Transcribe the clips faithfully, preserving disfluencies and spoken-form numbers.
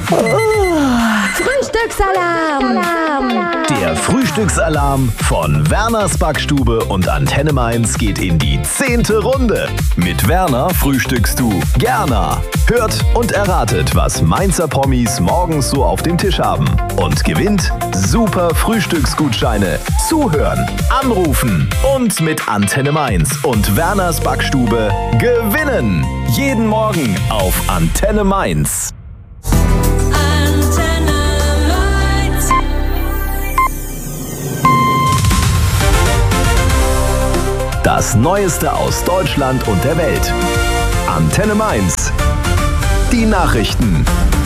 Frühstücksalarm! Der Frühstücksalarm von Werners Backstube und Antenne Mainz geht in die zehnte Runde. Mit Werner frühstückst du gerne. Hört und erratet, was Mainzer Promis morgens so auf dem Tisch haben. Und gewinnt super Frühstücksgutscheine. Zuhören, anrufen und mit Antenne Mainz und Werners Backstube gewinnen. Jeden Morgen auf Antenne Mainz. Das Neueste aus Deutschland und der Welt. Antenne Mainz. Die Nachrichten.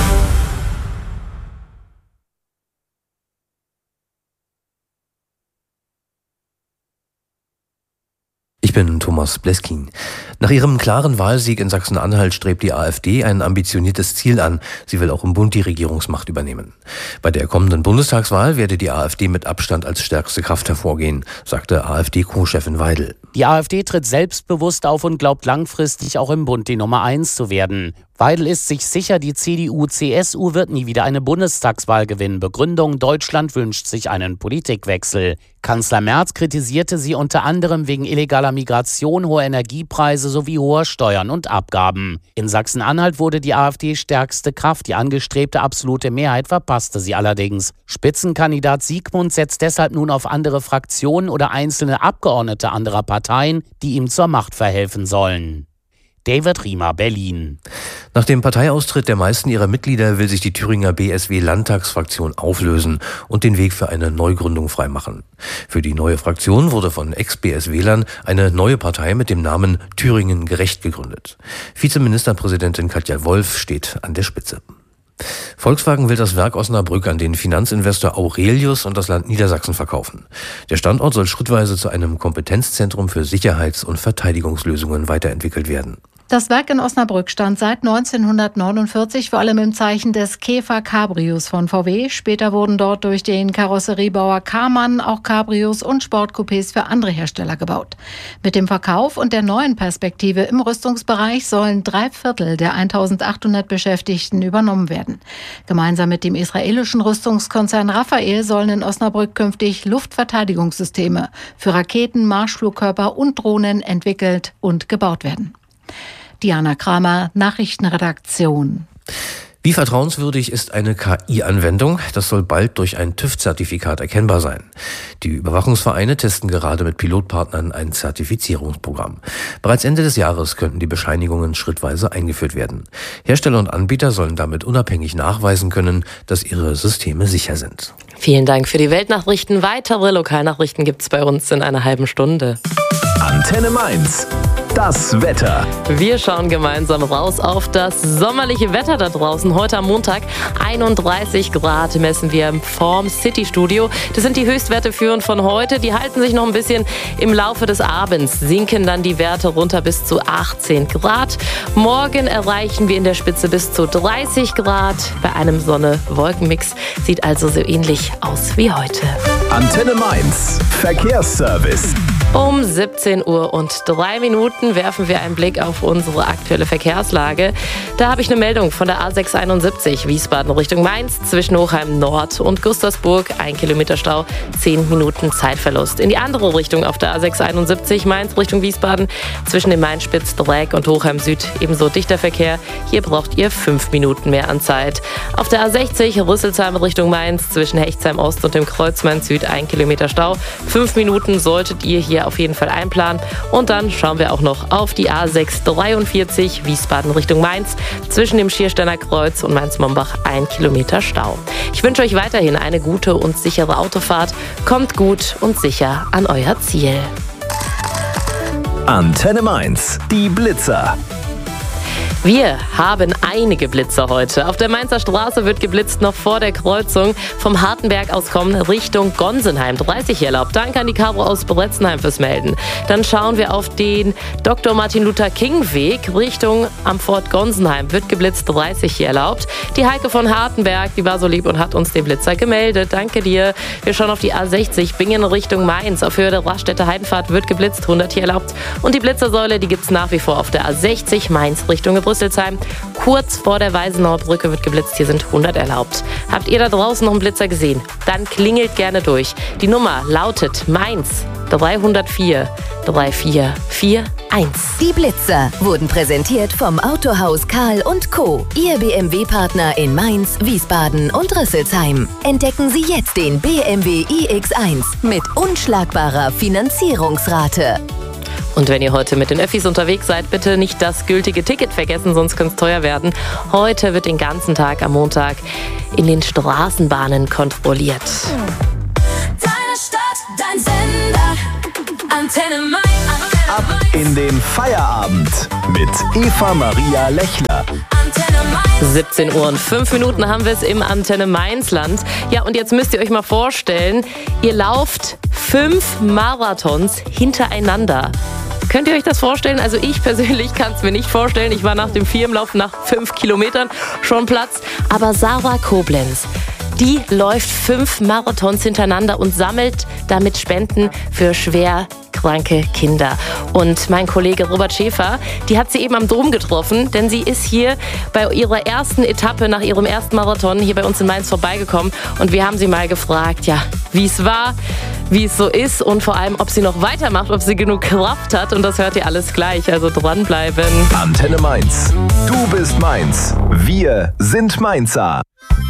Ich bin Thomas Bleskin. Nach ihrem klaren Wahlsieg in Sachsen-Anhalt strebt die AfD ein ambitioniertes Ziel an. Sie will auch im Bund die Regierungsmacht übernehmen. Bei der kommenden Bundestagswahl werde die AfD mit Abstand als stärkste Kraft hervorgehen, sagte AfD-Co-Chefin Weidel. Die AfD tritt selbstbewusst auf und glaubt langfristig auch im Bund die Nummer eins zu werden. Weidel ist sich sicher, die C D U C S U wird nie wieder eine Bundestagswahl gewinnen. Begründung: Deutschland wünscht sich einen Politikwechsel. Kanzler Merz kritisierte sie unter anderem wegen illegaler Migration, hoher Energiepreise sowie hoher Steuern und Abgaben. In Sachsen-Anhalt wurde die AfD stärkste Kraft. Die angestrebte absolute Mehrheit verpasste sie allerdings. Spitzenkandidat Siegmund setzt deshalb nun auf andere Fraktionen oder einzelne Abgeordnete anderer Parteien, die ihm zur Macht verhelfen sollen. David Riemer, Berlin. Nach dem Parteiaustritt der meisten ihrer Mitglieder will sich die Thüringer B S W-Landtagsfraktion auflösen und den Weg für eine Neugründung freimachen. Für die neue Fraktion wurde von Ex-B S W-Lern eine neue Partei mit dem Namen Thüringen gerecht gegründet. Vizeministerpräsidentin Katja Wolf steht an der Spitze. Volkswagen will das Werk Osnabrück an den Finanzinvestor Aurelius und das Land Niedersachsen verkaufen. Der Standort soll schrittweise zu einem Kompetenzzentrum für Sicherheits- und Verteidigungslösungen weiterentwickelt werden. Das Werk in Osnabrück stand seit neunzehnhundertneunundvierzig vor allem im Zeichen des Käfer Cabrios von V W. Später wurden dort durch den Karosseriebauer Karmann auch Cabrios und Sportcoupés für andere Hersteller gebaut. Mit dem Verkauf und der neuen Perspektive im Rüstungsbereich sollen drei Viertel der eintausendachthundert Beschäftigten übernommen werden. Gemeinsam mit dem israelischen Rüstungskonzern Rafael sollen in Osnabrück künftig Luftverteidigungssysteme für Raketen, Marschflugkörper und Drohnen entwickelt und gebaut werden. Diana Kramer, Nachrichtenredaktion. Wie vertrauenswürdig ist eine K I-Anwendung? Das soll bald durch ein TÜV-Zertifikat erkennbar sein. Die Überwachungsvereine testen gerade mit Pilotpartnern ein Zertifizierungsprogramm. Bereits Ende des Jahres könnten die Bescheinigungen schrittweise eingeführt werden. Hersteller und Anbieter sollen damit unabhängig nachweisen können, dass ihre Systeme sicher sind. Vielen Dank für die Weltnachrichten. Weitere Lokalnachrichten gibt's bei uns in einer halben Stunde. Antenne Mainz. Das Wetter. Wir schauen gemeinsam raus auf das sommerliche Wetter da draußen. Heute am Montag einunddreißig Grad messen wir im Form City Studio. Das sind die Höchstwerte für und von heute. Die halten sich noch ein bisschen im Laufe des Abends. Sinken dann die Werte runter bis zu achtzehn Grad. Morgen erreichen wir in der Spitze bis zu dreißig Grad. Bei einem Sonne-Wolkenmix sieht also so ähnlich aus wie heute. Antenne Mainz. Verkehrsservice. Um siebzehn Uhr und drei Minuten werfen wir einen Blick auf unsere aktuelle Verkehrslage. Da habe ich eine Meldung von der A sechshunderteinundsiebzig Wiesbaden Richtung Mainz zwischen Hochheim Nord und Gustavsburg. Ein Kilometer Stau, zehn Minuten Zeitverlust. In die andere Richtung auf der A sechshunderteinundsiebzig Mainz Richtung Wiesbaden zwischen dem Mainspitz, Dreieck und Hochheim Süd ebenso dichter Verkehr. Hier braucht ihr fünf Minuten mehr an Zeit. Auf der A sechzig Rüsselsheim Richtung Mainz zwischen Hechtsheim Ost und dem Kreuz Mainz Süd ein Kilometer Stau. Fünf Minuten solltet ihr hier auf jeden Fall einplanen. Und dann schauen wir auch noch auf die A sechshundertdreiundvierzig Wiesbaden Richtung Mainz zwischen dem Schiersteiner Kreuz und Mainz-Mombach ein Kilometer Stau. Ich wünsche euch weiterhin eine gute und sichere Autofahrt. Kommt gut und sicher an euer Ziel. Antenne Mainz, die Blitzer. Wir haben einige Blitzer heute. Auf der Mainzer Straße wird geblitzt noch vor der Kreuzung. Vom Hartenberg aus kommen Richtung Gonsenheim. dreißig hier erlaubt. Danke an die Caro aus Bretzenheim fürs Melden. Dann schauen wir auf den Doktor Martin Luther King Weg Richtung am Fort Gonsenheim. Wird geblitzt, dreißig hier erlaubt. Die Heike von Hartenberg, die war so lieb und hat uns den Blitzer gemeldet. Danke dir. Wir schauen auf die A sechzig Bingen Richtung Mainz. Auf Höhe der Raststätte Heidenfahrt wird geblitzt, hundert hier erlaubt. Und die Blitzersäule, die gibt's nach wie vor auf der A sechzig Mainz Richtung Brüssel. Rüsselsheim. Kurz vor der Weisenauer Brücke wird geblitzt, hier sind hundert erlaubt. Habt ihr da draußen noch einen Blitzer gesehen? Dann klingelt gerne durch. Die Nummer lautet Mainz dreihundertvier vierunddreißig einundvierzig. Die Blitzer wurden präsentiert vom Autohaus Karl und Co., Ihr B M W-Partner in Mainz, Wiesbaden und Rüsselsheim. Entdecken Sie jetzt den B M W i X eins mit unschlagbarer Finanzierungsrate. Und wenn ihr heute mit den Öffis unterwegs seid, bitte nicht das gültige Ticket vergessen, sonst könnte es teuer werden. Heute wird den ganzen Tag am Montag in den Straßenbahnen kontrolliert. Deine Stadt, dein Sender, Antenne Mainz. Ab in den Feierabend mit Eva Maria Lechler. siebzehn Uhr und fünf Minuten haben wir es im Antenne Mainzland. Ja, und jetzt müsst ihr euch mal vorstellen, ihr lauft fünf Marathons hintereinander. Könnt ihr euch das vorstellen? Also ich persönlich kann es mir nicht vorstellen. Ich war nach dem Firmenlauf nach fünf Kilometern schon Platz. Aber Sarah Koblenz, die läuft fünf Marathons hintereinander und sammelt damit Spenden für schwer kranke Kinder. Und mein Kollege Robert Schäfer, die hat sie eben am Dom getroffen, denn sie ist hier bei ihrer ersten Etappe nach ihrem ersten Marathon hier bei uns in Mainz vorbeigekommen. Und wir haben sie mal gefragt, ja, wie es war, wie es so ist und vor allem, ob sie noch weitermacht, ob sie genug Kraft hat. Und das hört ihr alles gleich, also dranbleiben. Antenne Mainz. Du bist Mainz. Wir sind Mainzer.